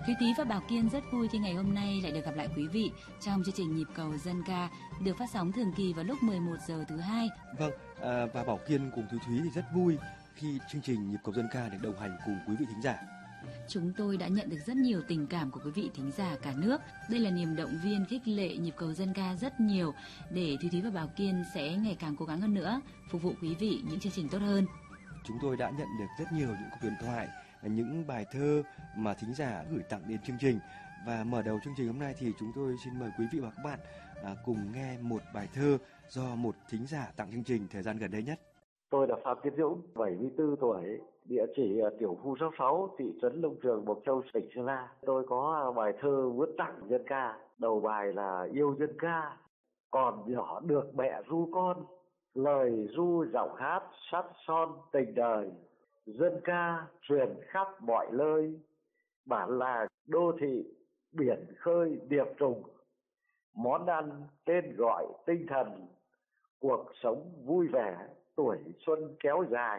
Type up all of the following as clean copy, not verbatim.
Thúy Tí và Bảo Kiên rất vui khi ngày hôm nay lại được gặp lại quý vị trong chương trình Nhịp cầu dân ca được phát sóng thường kỳ vào lúc 11 giờ thứ hai. Vâng, và Bảo Kiên cùng Thúy Thúy thì rất vui khi chương trình Nhịp cầu dân ca được đồng hành cùng quý vị thính giả. Chúng tôi đã nhận được rất nhiều tình cảm của quý vị thính giả cả nước. Đây là niềm động viên khích lệ Nhịp cầu dân ca rất nhiều để Thúy Thúy và Bảo Kiên sẽ ngày càng cố gắng hơn nữa, phục vụ quý vị những chương trình tốt hơn. Chúng tôi đã nhận được rất nhiều những cuộc điện thoại, những bài thơ mà thính giả gửi tặng đến chương trình. Và mở đầu chương trình hôm nay thì chúng tôi xin mời quý vị và các bạn cùng nghe một bài thơ do một thính giả tặng chương trình thời gian gần đây nhất. Tôi là Phạm Tiến Dũng, 74 tuổi, địa chỉ tiểu khu 66, thị trấn Long Trường, Mộc Châu, tỉnh Sơn La. Tôi có bài thơ muốn tặng dân ca. Đầu bài là yêu dân ca, còn nhỏ được mẹ ru con, lời ru giọng hát sắt son tình đời. Dân ca truyền khắp mọi nơi, bản làng đô thị biển khơi điệp trùng. Món ăn tên gọi tinh thần, cuộc sống vui vẻ, tuổi xuân kéo dài.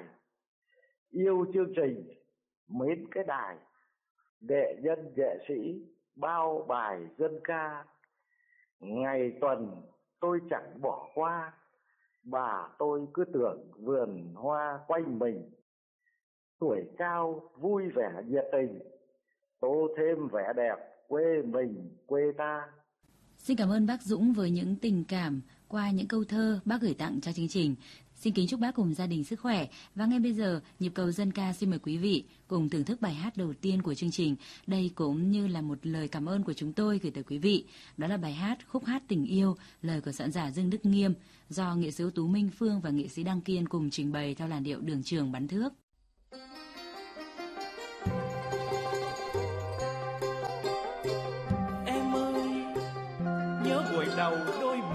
Yêu chương trình, mến cái đài, nghệ nhân nghệ sĩ bao bài dân ca. Ngày tuần tôi chẳng bỏ qua, bà tôi cứ tưởng vườn hoa quanh mình. Tuổi cao vui vẻ nhiệt tình, tô thêm vẻ đẹp quê mình quê ta. Xin cảm ơn bác Dũng với những tình cảm qua những câu thơ bác gửi tặng cho chương trình. Xin kính chúc bác cùng gia đình sức khỏe. Và ngay bây giờ, Nhịp cầu dân ca xin mời quý vị cùng thưởng thức bài hát đầu tiên của chương trình. Đây cũng như là một lời cảm ơn của chúng tôi gửi tới quý vị. Đó là bài hát Khúc hát tình yêu, lời của soạn giả Dương Đức Nghiêm, do nghệ sĩ ưu tú Minh Phương và nghệ sĩ Đăng Kiên cùng trình bày theo làn điệu Đường Trường Bắn Thước. Em ơi, nhớ buổi đầu đôi